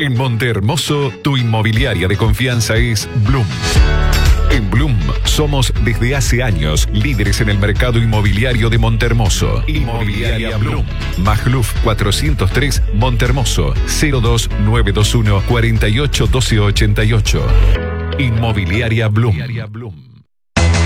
En Montehermoso, tu inmobiliaria de confianza es Bloom. En Bloom somos desde hace años líderes en el mercado inmobiliario de Montehermoso. Inmobiliaria Bloom. Magluf 403 Montehermoso 02921 48 12 88. Inmobiliaria Bloom.